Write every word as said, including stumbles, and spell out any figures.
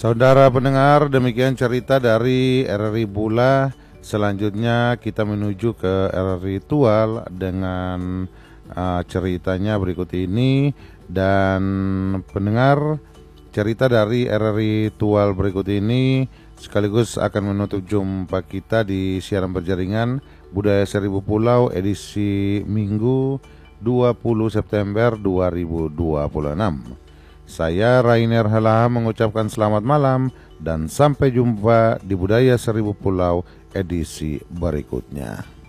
Saudara pendengar, demikian cerita dari R R I Bula. Selanjutnya kita menuju ke R R I Tual dengan uh, ceritanya berikut ini. Dan pendengar, cerita dari R R I Tual berikut ini sekaligus akan menutup jumpa kita di siaran berjaringan Budaya Seribu Pulau edisi Minggu dua puluh September dua ribu dua puluh enam. Saya Rainer Halaha mengucapkan selamat malam dan sampai jumpa di Budaya Seribu Pulau edisi berikutnya.